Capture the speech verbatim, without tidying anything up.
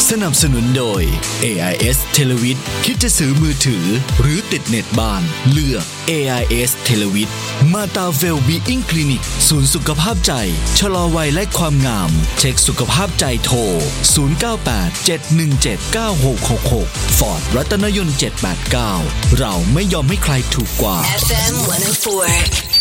สนับสนุนโดย เอ ไอ เอส Televid คิดจะซื้อมือถือหรือติดเน็ตบ้านเลือก เอ ไอ เอส Televid มาตาเวลบีอิงคลินิกศูนย์สุขภาพใจชะลอวัยและความงามเช็คสุขภาพใจโทรศูนย์ เก้า แปด เจ็ด หนึ่ง เจ็ด เก้า หก หก หก Ford รัตนยนต์เจ็ด แปด เก้าเราไม่ยอมให้ใครถูกกว่าเอฟ เอ็ม หนึ่งศูนย์สี่